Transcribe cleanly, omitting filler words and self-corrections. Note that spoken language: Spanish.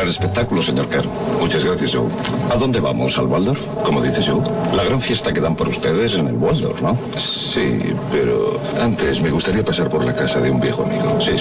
Gran espectáculo, señor Kern. Muchas gracias, Joe. ¿A dónde vamos? ¿Al Waldorf? ¿Cómo dices, Joe? La gran fiesta que dan por ustedes en el Waldorf, ¿no? Sí, pero antes me gustaría pasar por la casa de un viejo amigo. Sí,